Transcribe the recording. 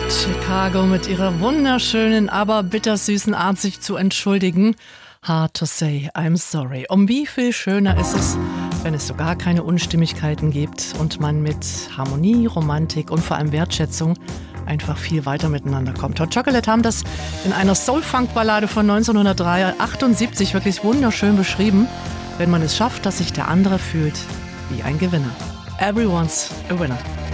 Chicago mit ihrer wunderschönen, aber bittersüßen Art, sich zu entschuldigen. Hard to say, I'm sorry. Um wie viel schöner ist es, wenn es so gar keine Unstimmigkeiten gibt und man mit Harmonie, Romantik und vor allem Wertschätzung einfach viel weiter miteinander kommt. Hot Chocolate haben das in einer Soul-Funk-Ballade von 1978 wirklich wunderschön beschrieben, wenn man es schafft, dass sich der andere fühlt wie ein Gewinner. Everyone's a winner.